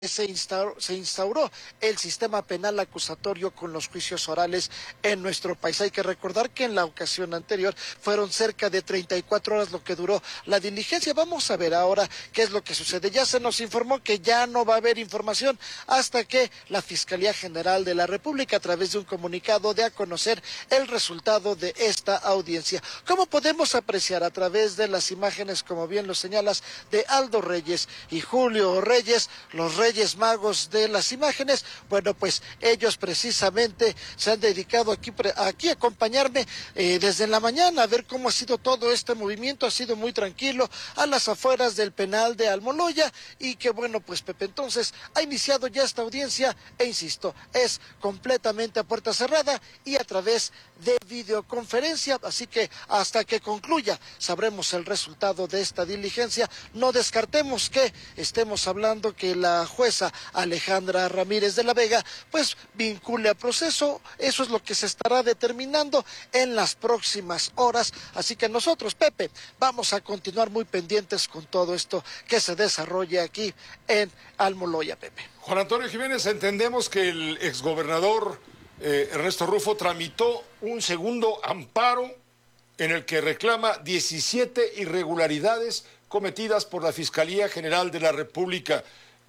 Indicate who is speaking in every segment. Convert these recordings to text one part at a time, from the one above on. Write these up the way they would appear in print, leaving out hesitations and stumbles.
Speaker 1: se instauró el sistema penal acusatorio con los juicios orales en nuestro país. Hay que recordar que en la ocasión anterior fueron cerca de 34 horas lo que duró la diligencia. Vamos a ver ahora qué es lo que sucede. Ya se nos informó que ya no va a haber información hasta que la Fiscalía General de la República, a través de un comunicado, dé a conocer el resultado de esta audiencia. ¿Cómo podemos apreciar a través de las imágenes, como bien lo señalas, de Aldo Reyes y Julio Reyes, los Reyes Magos de las imágenes? Bueno, pues ellos precisamente se han dedicado aquí a acompañarme desde la mañana a ver cómo ha sido todo este movimiento. Ha sido muy tranquilo a las afueras del penal de Almoloya y que bueno, pues Pepe, entonces ha iniciado ya esta audiencia e insisto, es completamente a puerta cerrada y a través de videoconferencia, así que hasta que concluya sabremos el resultado de esta diligencia. No descartemos que estemos hablando que la jueza Alejandra Ramírez de la Vega pues vincule a proceso. Eso es lo que se estará determinando en las próximas horas, así que nosotros, Pepe, vamos a continuar muy pendientes con todo esto que se desarrolle aquí en Almoloya, Pepe.
Speaker 2: Juan Antonio Jiménez, entendemos que el exgobernador Ernesto Rufo tramitó un segundo amparo en el que reclama 17 irregularidades cometidas por la Fiscalía General de la República.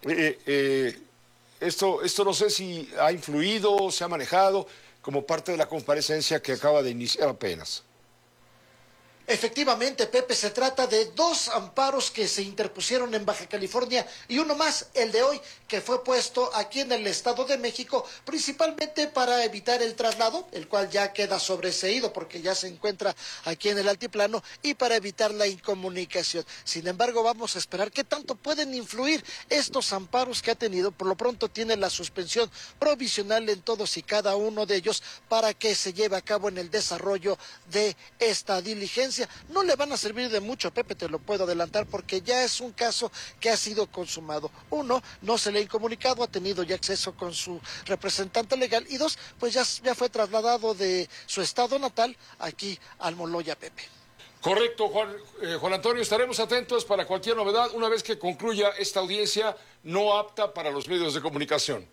Speaker 2: Esto no sé si ha influido, se ha manejado como parte de la comparecencia que acaba de iniciar apenas.
Speaker 1: Efectivamente, Pepe, se trata de dos amparos que se interpusieron en Baja California y uno más, el de hoy, que fue puesto aquí en el Estado de México, principalmente para evitar el traslado, el cual ya queda sobreseído porque ya se encuentra aquí en el altiplano, y para evitar la incomunicación. Sin embargo, vamos a esperar qué tanto pueden influir estos amparos que ha tenido. Por lo pronto tiene la suspensión provisional en todos y cada uno de ellos para que se lleve a cabo en el desarrollo de esta diligencia. No le van a servir de mucho, Pepe, te lo puedo adelantar, porque ya es un caso que ha sido consumado. Uno, no se le ha incomunicado, ha tenido ya acceso con su representante legal, y dos, pues ya fue trasladado de su estado natal aquí a Almoloya, Pepe.
Speaker 2: Correcto, Juan Antonio, estaremos atentos para cualquier novedad una vez que concluya esta audiencia no apta para los medios de comunicación.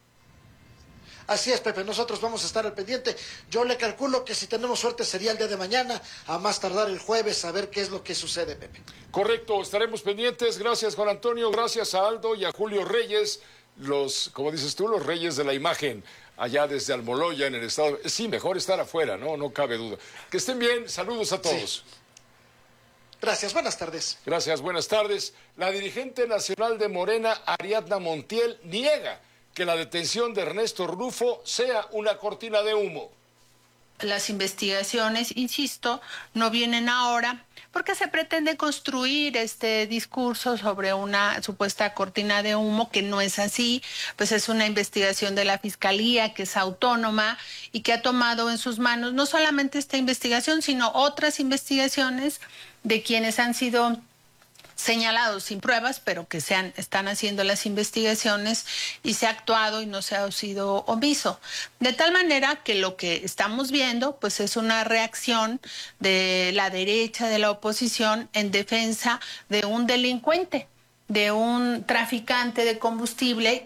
Speaker 1: Así es, Pepe, nosotros vamos a estar al pendiente. Yo le calculo que si tenemos suerte sería el día de mañana, a más tardar el jueves, a ver qué es lo que sucede, Pepe.
Speaker 2: Correcto, estaremos pendientes. Gracias, Juan Antonio, gracias a Aldo y a Julio Reyes, como dices tú, los reyes de la imagen, allá desde Almoloya, en el estado. Sí, mejor estar afuera, no cabe duda. Que estén bien, saludos a todos.
Speaker 1: Sí. Gracias, buenas tardes.
Speaker 2: Gracias, buenas tardes. La dirigente nacional de Morena, Ariadna Montiel, niega que la detención de Ernesto Rufo sea una cortina de humo.
Speaker 3: Las investigaciones, insisto, no vienen ahora porque se pretende construir este discurso sobre una supuesta cortina de humo que no es así. Pues es una investigación de la Fiscalía que es autónoma y que ha tomado en sus manos no solamente esta investigación, sino otras investigaciones de quienes han sido señalados sin pruebas, pero que están haciendo las investigaciones y se ha actuado y no se ha sido omiso. De tal manera que lo que estamos viendo pues es una reacción de la derecha, de la oposición, en defensa de un delincuente, de un traficante de combustible.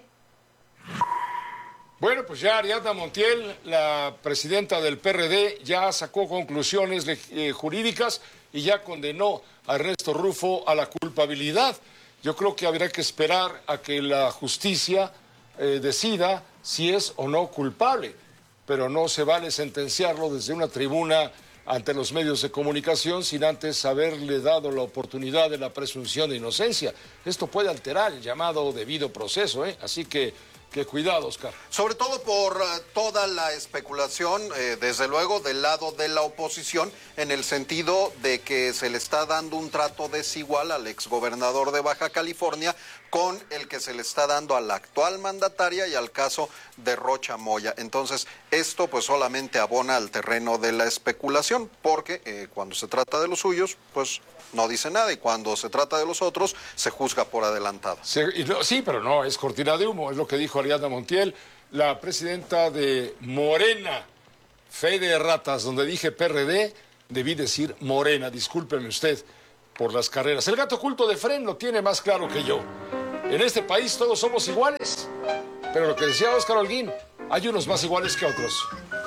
Speaker 2: Bueno, pues ya Ariadna Montiel, la presidenta del PRD, ya sacó conclusiones jurídicas y ya condenó a Ernesto Rufo a la culpabilidad. Yo creo que habrá que esperar a que la justicia decida si es o no culpable, pero no se vale sentenciarlo desde una tribuna ante los medios de comunicación sin antes haberle dado la oportunidad de la presunción de inocencia. Esto puede alterar el llamado debido proceso, así que cuidado, Oscar.
Speaker 4: Sobre todo por toda la especulación, desde luego, del lado de la oposición, en el sentido de que se le está dando un trato desigual al exgobernador de Baja California con el que se le está dando a la actual mandataria y al caso de Rocha Moya. Entonces, esto pues solamente abona al terreno de la especulación, porque cuando se trata de los suyos, pues no dice nada, y cuando se trata de los otros, se juzga por adelantado.
Speaker 2: Sí, pero no, es cortina de humo, es lo que dijo Ariadna Montiel, la presidenta de Morena. Fe de ratas, donde dije PRD, debí decir Morena, discúlpeme usted por las carreras. El gato oculto de Fren lo tiene más claro que yo. En este país todos somos iguales. Pero lo que decía Óscar Holguín, hay unos más iguales que otros.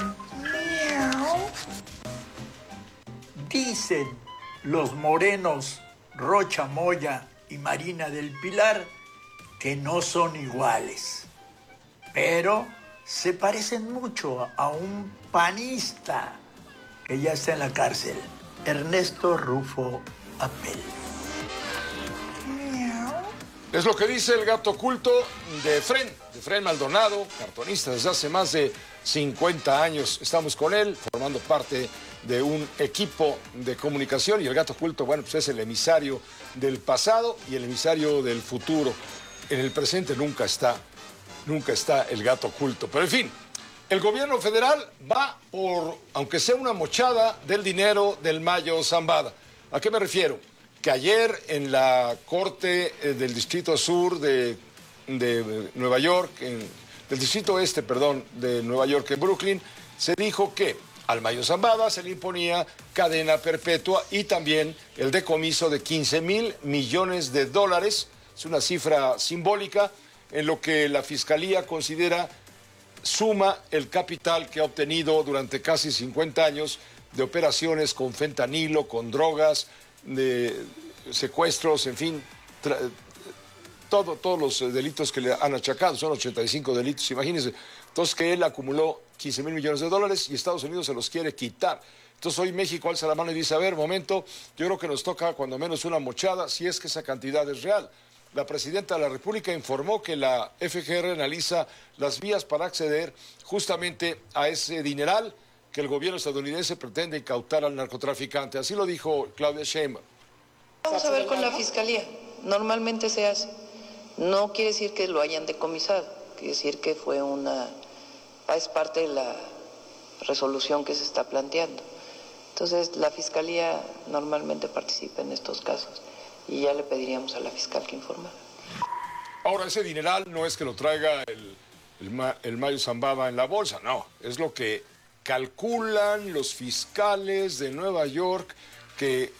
Speaker 5: Dicen los morenos Rocha Moya y Marina del Pilar que no son iguales, pero se parecen mucho a un panista que ya está en la cárcel, Ernesto Rufo Apel.
Speaker 2: Es lo que dice el gato oculto de Efrén Maldonado, cartonista desde hace más de 50 años. Estamos con él, formando parte de un equipo de comunicación, y el gato oculto, bueno, pues es el emisario del pasado y el emisario del futuro. En el presente nunca está el gato oculto. Pero en fin, el gobierno federal va por, aunque sea una mochada, del dinero del Mayo Zambada. ¿A qué me refiero? Que ayer en la Corte del Distrito Sur de Nueva York, del Distrito Este, perdón, de Nueva York, en Brooklyn, se dijo que al Mayo Zambada se le imponía cadena perpetua y también el decomiso de 15,000 millones de dólares. Es una cifra simbólica en lo que la Fiscalía considera suma el capital que ha obtenido durante casi 50 años de operaciones con fentanilo, con drogas, de secuestros, en fin, todos los delitos que le han achacado, son 85 delitos, imagínense. Entonces, que él acumuló 15,000 millones de dólares y Estados Unidos se los quiere quitar. Entonces hoy México alza la mano y dice, a ver, momento, yo creo que nos toca cuando menos una mochada, si es que esa cantidad es real. La presidenta de la República informó que la FGR analiza las vías para acceder justamente a ese dineral que el gobierno estadounidense pretende incautar al narcotraficante. Así lo dijo Claudia Sheinbaum.
Speaker 6: Vamos a ver con la Fiscalía. Normalmente se hace. No quiere decir que lo hayan decomisado. Quiere decir que fue es parte de la resolución que se está planteando. Entonces, la Fiscalía normalmente participa en estos casos y ya le pediríamos a la fiscal que informara.
Speaker 2: Ahora, ese dineral no es que lo traiga el Mayo Zambada en la bolsa, no. Es lo que calculan los fiscales de Nueva York que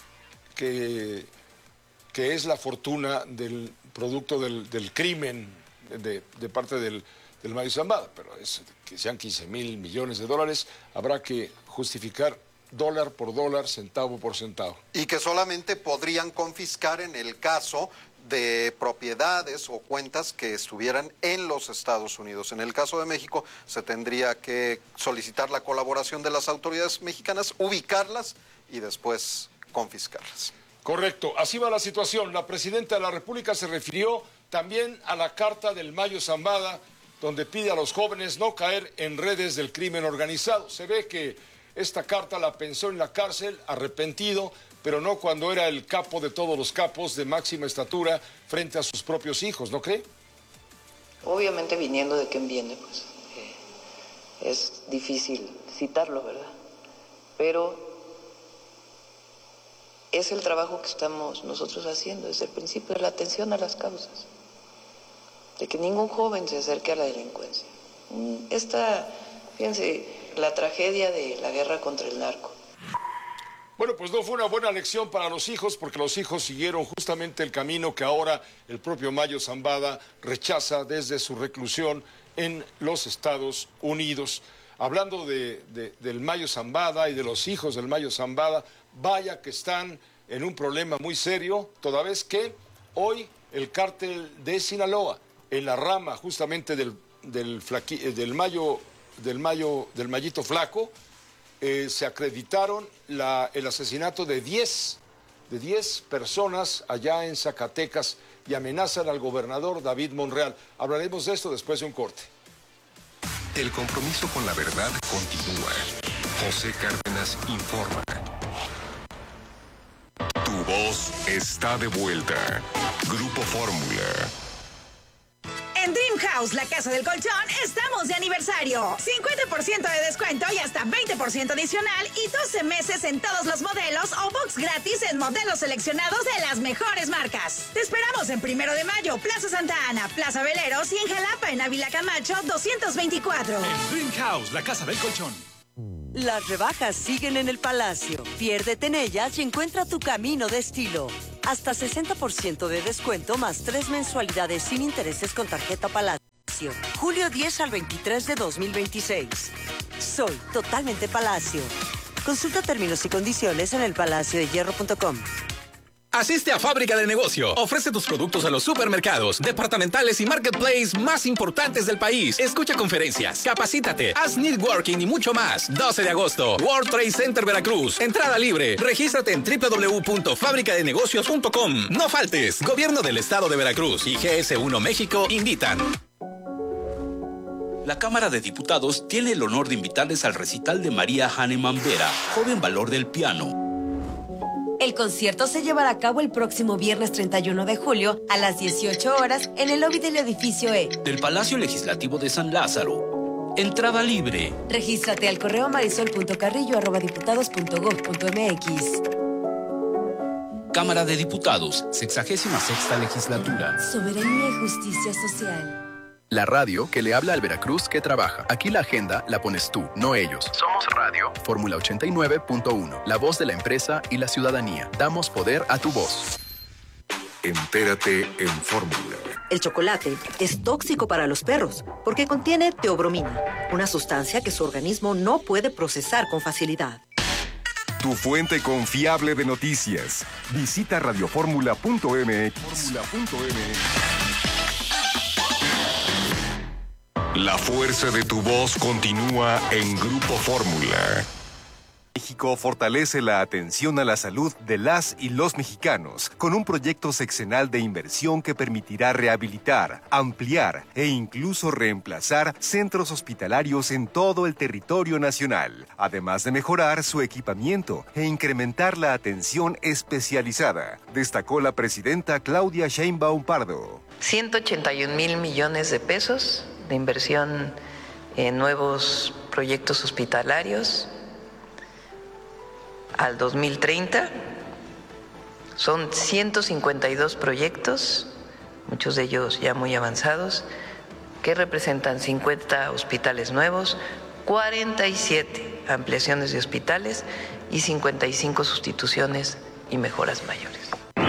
Speaker 2: es la fortuna del producto del crimen de parte del Mayo Zambada. Pero que sean 15,000 millones de dólares, habrá que justificar dólar por dólar, centavo por centavo.
Speaker 4: Y que solamente podrían confiscar en el caso de propiedades o cuentas que estuvieran en los Estados Unidos. En el caso de México se tendría que solicitar la colaboración de las autoridades mexicanas, ubicarlas y después confiscarlas.
Speaker 2: Correcto, así va la situación. La presidenta de la República se refirió también a la carta del Mayo Zambada, donde pide a los jóvenes no caer en redes del crimen organizado. Se ve que esta carta la pensó en la cárcel, arrepentido, pero no cuando era el capo de todos los capos, de máxima estatura, frente a sus propios hijos, ¿no cree?
Speaker 6: Obviamente viniendo de quien viene, pues es difícil citarlo, ¿verdad? Pero es el trabajo que estamos nosotros haciendo desde el principio, de la atención a las causas, de que ningún joven se acerque a la delincuencia. Fíjense, la tragedia de la guerra contra el narco.
Speaker 2: Bueno, pues no fue una buena lección para los hijos, porque los hijos siguieron justamente el camino que ahora el propio Mayo Zambada rechaza desde su reclusión en los Estados Unidos. Hablando del Mayo Zambada y de los hijos del Mayo Zambada, vaya que están en un problema muy serio, toda vez que hoy el cártel de Sinaloa, en la rama justamente del Mayito Flaco, se acreditaron el asesinato de 10 personas allá en Zacatecas y amenazan al gobernador David Monreal. Hablaremos de esto después de un corte.
Speaker 7: El compromiso con la verdad continúa. José Cárdenas informa. Tu voz está de vuelta. Grupo Fórmula.
Speaker 8: En Dream House, la casa del colchón, estamos de aniversario. 50% de descuento y hasta 20% adicional y 12 meses en todos los modelos o box gratis en modelos seleccionados de las mejores marcas. Te esperamos en 1 de Mayo, Plaza Santa Ana, Plaza Veleros y en Jalapa, en Ávila Camacho, 224.
Speaker 9: En Dream House, la casa del colchón.
Speaker 10: Las rebajas siguen en el Palacio. Piérdete en ellas y encuentra tu camino de estilo. Hasta 60% de descuento más 3 mensualidades sin intereses con tarjeta Palacio. Julio 10 al 23 de 2026. Soy totalmente Palacio. Consulta términos y condiciones en elpalaciodehierro.com.
Speaker 11: Asiste a Fábrica de Negocio. Ofrece tus productos a los supermercados, departamentales y marketplace más importantes del país. Escucha conferencias, capacítate, haz networking y mucho más. 12 de agosto, World Trade Center Veracruz. Entrada libre. Regístrate en www.fabricadenegocios.com. No faltes. Gobierno del Estado de Veracruz y GS1 México invitan.
Speaker 12: La Cámara de Diputados tiene el honor de invitarles al recital de María Hahnemann Vera, joven valor del piano.
Speaker 13: El concierto se llevará a cabo el próximo viernes 31 de julio a las 18 horas en el lobby del edificio E.
Speaker 12: Del Palacio Legislativo de San Lázaro. Entrada libre.
Speaker 13: Regístrate al correo marisol.carrillo@diputados.gov.mx.
Speaker 12: Cámara de Diputados, 66ª Legislatura.
Speaker 13: Soberanía y justicia social.
Speaker 14: La radio que le habla al Veracruz que trabaja. Aquí la agenda la pones tú, no ellos. Somos Radio Fórmula 89.1, la voz de la empresa y la ciudadanía. Damos poder a tu voz.
Speaker 7: Entérate en Fórmula.
Speaker 15: El chocolate es tóxico para los perros porque contiene teobromina, una sustancia que su organismo no puede procesar con facilidad.
Speaker 16: Tu fuente confiable de noticias. Visita radioformula.mx.
Speaker 7: La fuerza de tu voz continúa en Grupo Fórmula.
Speaker 16: México fortalece la atención a la salud de las y los mexicanos con un proyecto sexenal de inversión que permitirá rehabilitar, ampliar e incluso reemplazar centros hospitalarios en todo el territorio nacional, además de mejorar su equipamiento e incrementar la atención especializada, destacó la presidenta Claudia Sheinbaum Pardo.
Speaker 6: 181,000 millones de pesos de inversión en nuevos proyectos hospitalarios al 2030. Son 152 proyectos, muchos de ellos ya muy avanzados, que representan 50 hospitales nuevos, 47 ampliaciones de hospitales y 55 sustituciones y mejoras mayores.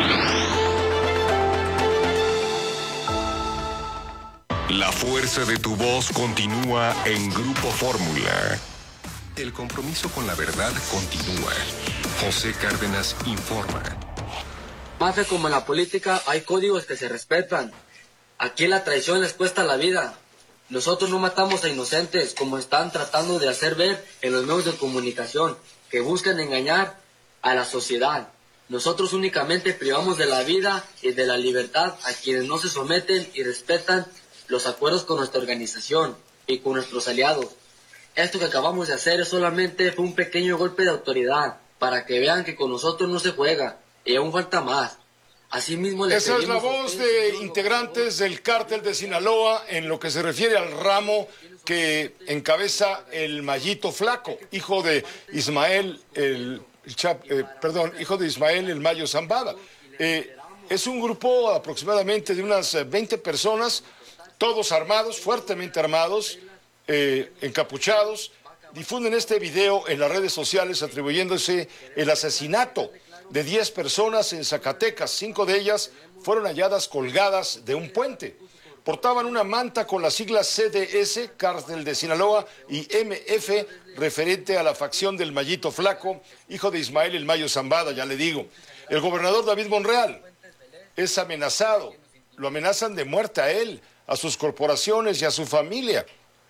Speaker 7: La fuerza de tu voz continúa en Grupo Fórmula. El compromiso con la verdad continúa. José Cárdenas informa.
Speaker 17: Más que como en la política, hay códigos que se respetan. Aquí la traición les cuesta la vida. Nosotros no matamos a inocentes, como están tratando de hacer ver en los medios de comunicación, que buscan engañar a la sociedad. Nosotros únicamente privamos de la vida y de la libertad a quienes no se someten y respetan los acuerdos con nuestra organización y con nuestros aliados. Esto que acabamos de hacer solamente fue un pequeño golpe de autoridad para que vean que con nosotros no se juega y aún falta más. Asimismo,
Speaker 2: esa es la voz de integrantes del cártel de Sinaloa en lo que se refiere al ramo que encabeza el Mayito Flaco, hijo de Ismael hijo de Ismael el Mayo Zambada. Es un grupo aproximadamente de unas 20 personas, todos armados, fuertemente armados, encapuchados. Difunden este video en las redes sociales atribuyéndose el asesinato de 10 personas en Zacatecas. 5 de ellas fueron halladas colgadas de un puente. Portaban una manta con las siglas CDS, Cártel de Sinaloa, y MF, referente a la facción del Mayito Flaco, hijo de Ismael el Mayo Zambada, ya le digo. El gobernador David Monreal es amenazado, lo amenazan de muerte a él, a sus corporaciones y a su familia,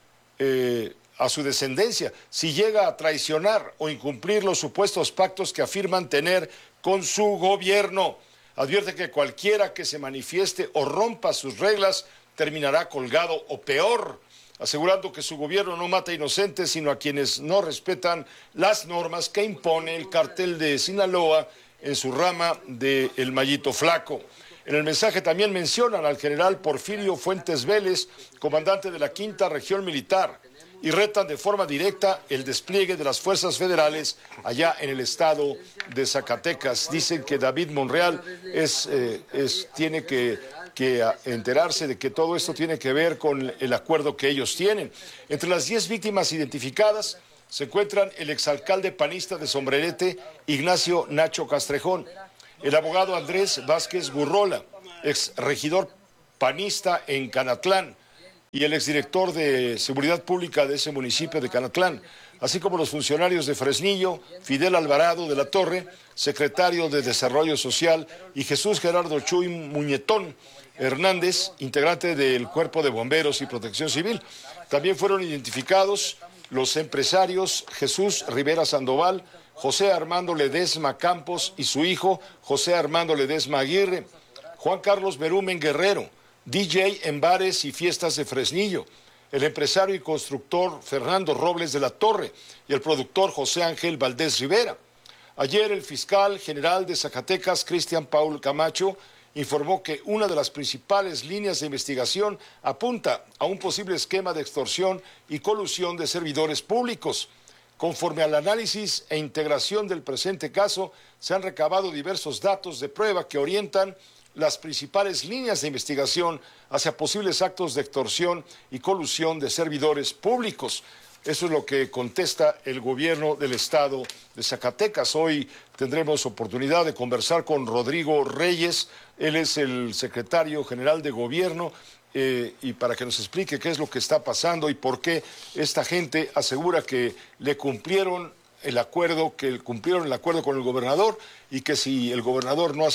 Speaker 2: a su descendencia, si llega a traicionar o incumplir los supuestos pactos que afirman tener con su gobierno. Advierte que cualquiera que se manifieste o rompa sus reglas terminará colgado o peor, asegurando que su gobierno no mata inocentes, sino a quienes no respetan las normas que impone el cártel de Sinaloa en su rama del Mayito Flaco. En el mensaje también mencionan al general Porfirio Fuentes Vélez, comandante de la 5ª Región Militar, y retan de forma directa el despliegue de las fuerzas federales allá en el estado de Zacatecas. Dicen que David Monreal tiene que enterarse de que todo esto tiene que ver con el acuerdo que ellos tienen. Entre las 10 víctimas identificadas se encuentran el exalcalde panista de Sombrerete, Ignacio Nacho Castrejón, el abogado Andrés Vázquez Gurrola, ex regidor panista en Canatlán, y el exdirector de Seguridad Pública de ese municipio de Canatlán, así como los funcionarios de Fresnillo, Fidel Alvarado de la Torre, secretario de Desarrollo Social, y Jesús Gerardo Chuy Muñetón Hernández, integrante del Cuerpo de Bomberos y Protección Civil. También fueron identificados los empresarios Jesús Rivera Sandoval, José Armando Ledesma Campos y su hijo José Armando Ledesma Aguirre, Juan Carlos Berumen Guerrero, DJ en bares y fiestas de Fresnillo, el empresario y constructor Fernando Robles de la Torre y el productor José Ángel Valdés Rivera. Ayer el fiscal general de Zacatecas, Cristian Paul Camacho, informó que una de las principales líneas de investigación apunta a un posible esquema de extorsión y colusión de servidores públicos. Conforme al análisis e integración del presente caso, se han recabado diversos datos de prueba que orientan las principales líneas de investigación hacia posibles actos de extorsión y colusión de servidores públicos. Eso es lo que contesta el gobierno del estado de Zacatecas. Hoy tendremos oportunidad de conversar con Rodrigo Reyes, él es el secretario general de gobierno, y para que nos explique qué es lo que está pasando y por qué esta gente asegura que le cumplieron el acuerdo, con el gobernador, y que si el gobernador no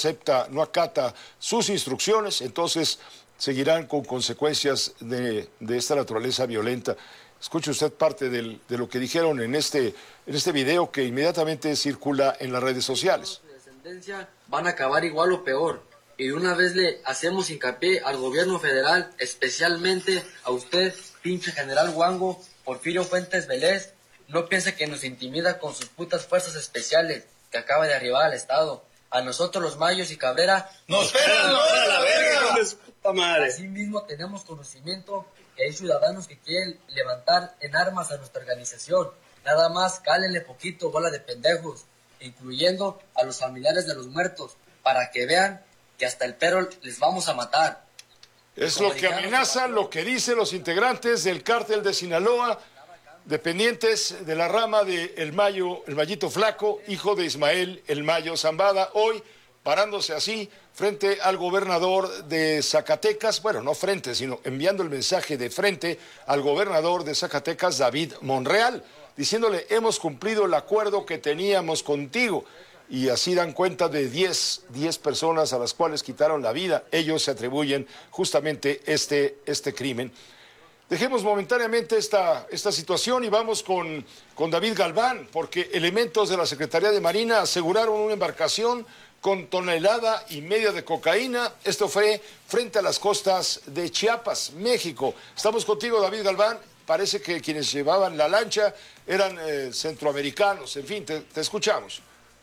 Speaker 2: acata sus instrucciones, entonces seguirán con consecuencias de esta naturaleza violenta. Escuche usted parte de lo que dijeron en este video que inmediatamente circula en las redes sociales.
Speaker 17: Van a acabar igual o peor. Y de una vez le hacemos hincapié al gobierno federal, especialmente a usted, pinche general Wango, Porfirio Fuentes Vélez. No piense que nos intimida con sus putas fuerzas especiales que acaba de arribar al estado. A nosotros los Mayos y Cabrera
Speaker 18: ¡nos esperan a la verga!
Speaker 17: Puta madre. Asimismo tenemos conocimiento que hay ciudadanos que quieren levantar en armas a nuestra organización. Nada más cálenle poquito, bola de pendejos, incluyendo a los familiares de los muertos, para que vean que hasta el perro les vamos a matar.
Speaker 2: Es lo que amenazan, lo que dicen los integrantes del cártel de Sinaloa, dependientes de la rama de el Mayito Flaco, hijo de Ismael el Mayo Zambada, hoy parándose así frente al gobernador de Zacatecas, bueno, no frente, sino enviando el mensaje de frente al gobernador de Zacatecas, David Monreal, diciéndole, hemos cumplido el acuerdo que teníamos contigo. Y así dan cuenta de 10 personas a las cuales quitaron la vida. Ellos se atribuyen justamente este crimen. Dejemos momentáneamente esta situación y vamos con David Galván, porque elementos de la Secretaría de Marina aseguraron una embarcación con 1,5 toneladas de cocaína. Esto fue frente a las costas de Chiapas, México. Estamos contigo, David Galván. Parece que quienes llevaban la lancha eran centroamericanos. En fin, te escuchamos.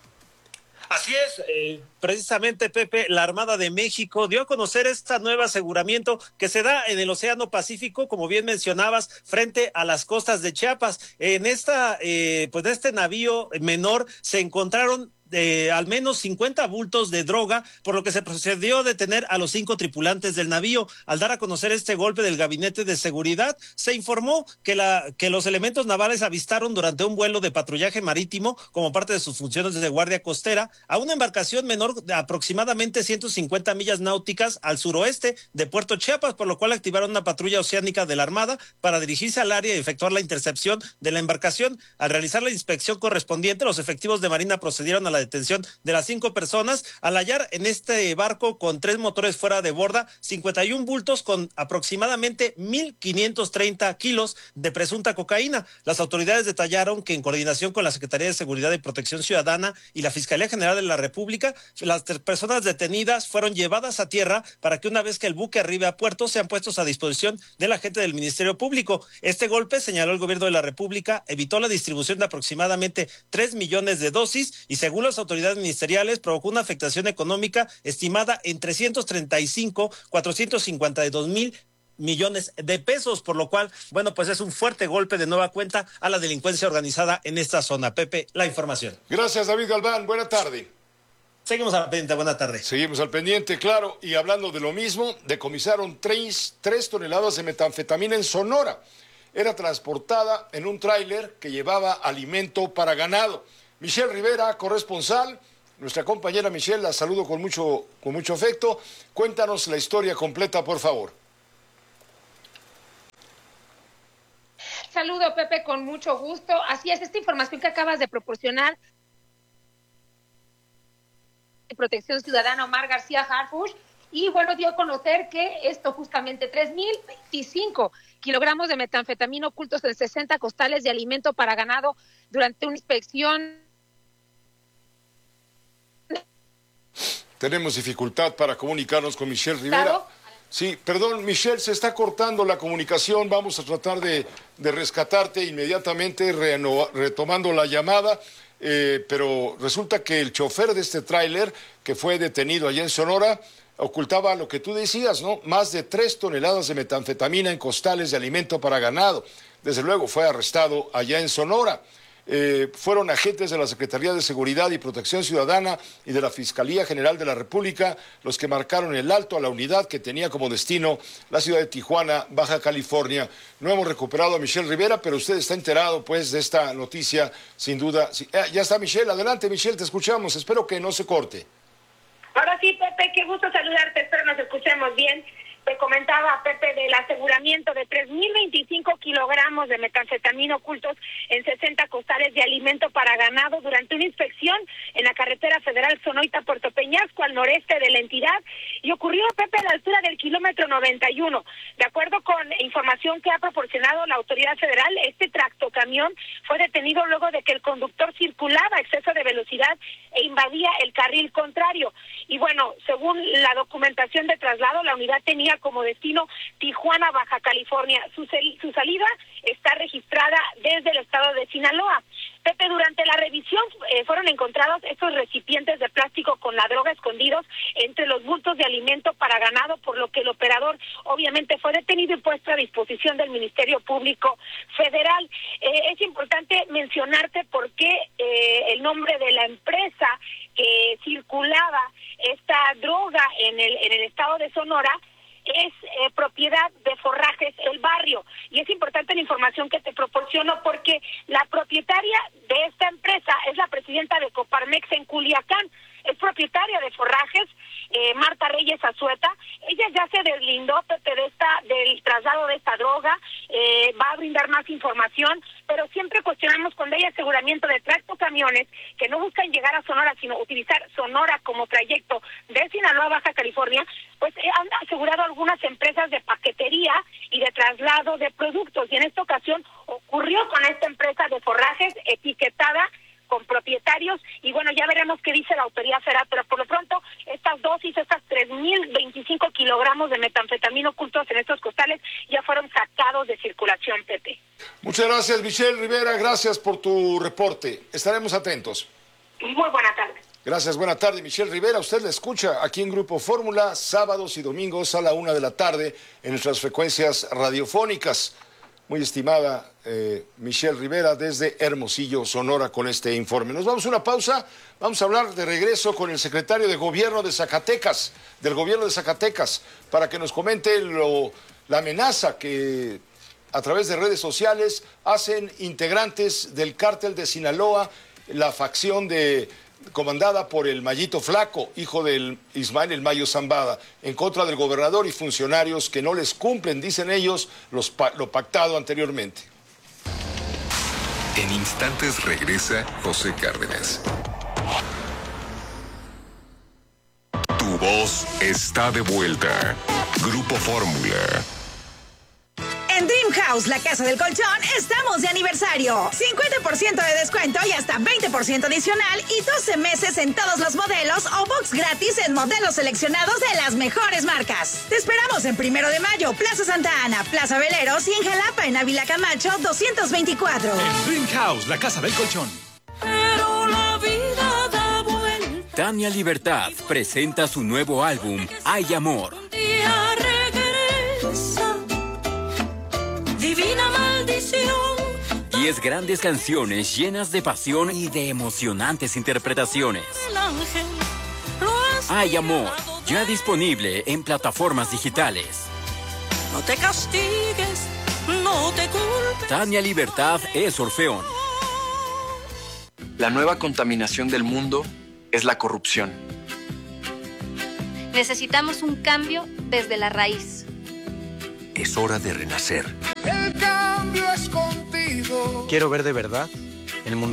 Speaker 19: Así es, precisamente, Pepe, la Armada de México dio a conocer este nuevo aseguramiento que se da en el Océano Pacífico, como bien mencionabas, frente a las costas de Chiapas. En este navío menor se encontraron al menos 50 bultos de droga, por lo que se procedió a detener a los 5 tripulantes del navío. Al dar a conocer este golpe del Gabinete de Seguridad, se informó que los elementos navales avistaron durante un vuelo de patrullaje marítimo, como parte de sus funciones de guardia costera, a una embarcación menor de aproximadamente 150 millas náuticas al suroeste de Puerto Chiapas, por lo cual activaron una patrulla oceánica de la Armada para dirigirse al área y efectuar la intercepción de la embarcación. Al realizar la inspección correspondiente, los efectivos de Marina procedieron a la detención de las 5 personas al hallar en este barco con 3 motores fuera de borda 51 bultos con aproximadamente 1,530 kilos de presunta cocaína. Las autoridades detallaron que en coordinación con la Secretaría de Seguridad y Protección Ciudadana y la Fiscalía General de la República, las personas detenidas fueron llevadas a tierra para que una vez que el buque arribe a puerto sean puestos a disposición de la gente del Ministerio Público. Este golpe, señaló el gobierno de la República, evitó la distribución de aproximadamente 3 millones de dosis y según las autoridades ministeriales provocó una afectación económica estimada en 452 mil millones de pesos, por lo cual, bueno, pues es un fuerte golpe de nueva cuenta a la delincuencia organizada en esta zona. Pepe, la información.
Speaker 2: Gracias, David Galván. Buena tarde.
Speaker 19: Seguimos al pendiente, buena tarde.
Speaker 2: Seguimos al pendiente, claro, y hablando de lo mismo, decomisaron 3 toneladas de metanfetamina en Sonora. Era transportada en un tráiler que llevaba alimento para ganado. Michelle Rivera, corresponsal, nuestra compañera Michelle, la saludo con mucho afecto. Cuéntanos la historia completa, por favor.
Speaker 20: Saludo, Pepe, con mucho gusto. Así es, esta información que acabas de proporcionar, Protección Ciudadana Omar García Harfuch, y bueno, dio a conocer que esto justamente 3.025 kilogramos de metanfetamina ocultos en 60 costales de alimento para ganado durante una inspección.
Speaker 2: Tenemos dificultad para comunicarnos con Michelle Rivera.
Speaker 20: Claro.
Speaker 2: Sí, perdón, Michelle, se está cortando la comunicación. Vamos a tratar de rescatarte inmediatamente, retomando la llamada. Pero resulta que el chofer de este tráiler, que fue detenido allá en Sonora, ocultaba lo que tú decías, ¿no? Más de 3 toneladas de metanfetamina en costales de alimento para ganado. Desde luego fue arrestado allá en Sonora. Fueron agentes de la Secretaría de Seguridad y Protección Ciudadana y de la Fiscalía General de la República los que marcaron el alto a la unidad que tenía como destino la ciudad de Tijuana, Baja California. No hemos recuperado a Michelle Rivera, pero usted está enterado, pues, de esta noticia, sin duda. Sí. Ya está Michelle, adelante, Michelle, te escuchamos. Espero que no se corte.
Speaker 21: Ahora sí, Pepe, qué gusto saludarte, espero nos escuchemos bien. Te comentaba, Pepe, del aseguramiento de 3.025 kilogramos de metanfetamina ocultos en 60 costales de alimento para ganado durante una inspección en la carretera federal Sonoita-Puerto Peñasco, al noreste de la entidad, y ocurrió, Pepe, a la altura del kilómetro 91. De acuerdo con información que ha proporcionado la autoridad federal, este tractocamión fue detenido luego de que el conductor circulaba a exceso de velocidad e invadía el carril contrario. Y bueno, según la documentación de traslado, la unidad tenía como destino Tijuana, Baja California. Su salida está registrada desde el estado de Sinaloa. Pepe, durante la revisión fueron encontrados estos recipientes de plástico con la droga escondidos entre los bultos de alimento para ganado, por lo que el operador obviamente fue detenido y puesto a disposición del Ministerio Público Federal. Es importante mencionarte por qué el nombre de la empresa que circulaba esta droga en el estado de Sonora es propiedad de Forrajes El Barrio, y es importante la información que te proporciono porque la propietaria de esta empresa es la presidenta de Coparmex en Culiacán, es propietaria de Forrajes, Marta Reyes Azueta. Ella ya se deslindó, Pepe, del traslado de esta droga, va a brindar más información, pero siempre cuestionamos cuando hay aseguramiento de tractocamiones que no buscan llegar a Sonora, sino utilizar Sonora como trayecto de Sinaloa a Baja California, pues han asegurado algunas empresas de paquetería y de traslado de productos, y en esta ocasión ocurrió con esta empresa de Forrajes etiquetada con propietarios, y bueno, ya veremos qué dice la autoridad federal, pero por lo pronto estas dosis, estas 3.025 kilogramos de metanfetamina ocultos en estos costales ya fueron sacados de circulación, Pepe.
Speaker 2: Muchas gracias, Michelle Rivera, gracias por tu reporte, estaremos atentos.
Speaker 21: Muy buena tarde.
Speaker 2: Gracias, buena tarde, Michelle Rivera. Usted la escucha aquí en Grupo Fórmula, sábados y domingos a la 1 de la tarde en nuestras frecuencias radiofónicas. Muy estimada Michelle Rivera desde Hermosillo, Sonora, con este informe. Nos vamos a una pausa, vamos a hablar de regreso con el secretario de Gobierno de Zacatecas, del Gobierno de Zacatecas, para que nos comente la amenaza que a través de redes sociales hacen integrantes del cártel de Sinaloa, la facción comandada por el Mayito Flaco, hijo del Ismael El Mayo Zambada, en contra del gobernador y funcionarios que no les cumplen, dicen ellos, lo pactado anteriormente.
Speaker 7: En instantes regresa José Cárdenas. Tu voz está de vuelta. Grupo Fórmula.
Speaker 8: En Dream House, la casa del colchón, estamos de aniversario. 50% de descuento y hasta 20% adicional y 12 meses en todos los modelos o box gratis en modelos seleccionados de las mejores marcas. Te esperamos en 1 de Mayo, Plaza Santa Ana, Plaza Veleros y en Jalapa, en Ávila Camacho, 224.
Speaker 9: En Dream House, la casa del colchón.
Speaker 22: Pero la vida da vuelta.
Speaker 23: Tania Libertad presenta su nuevo álbum, Hay Amor.
Speaker 22: Un día regresa. Divina maldición.
Speaker 23: 10 grandes canciones llenas de pasión y de emocionantes interpretaciones.
Speaker 22: El ángel
Speaker 23: Hay Amor, ya disponible en plataformas digitales.
Speaker 22: No te castigues, no te culpes.
Speaker 23: Tania Libertad es Orfeón.
Speaker 24: La nueva contaminación del mundo
Speaker 1: es la corrupción.
Speaker 3: Necesitamos un cambio desde la raíz.
Speaker 5: Es hora de renacer.
Speaker 24: El cambio es contigo.
Speaker 25: Quiero ver de verdad el mundo